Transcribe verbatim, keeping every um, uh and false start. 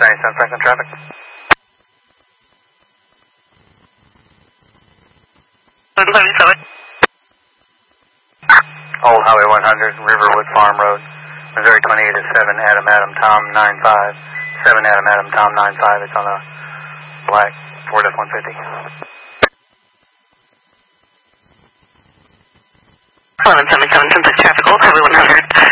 ninety-seven Franklin traffic. ninety-seven. Old Highway one hundred, Riverwood Farm Road, Missouri twenty-eight is seven Adam Adam Tom nine five. seven Adam Adam Tom nine five. It's on a black Ford F one fifty. eleven seventy-seven, traffic, Old Highway one hundred.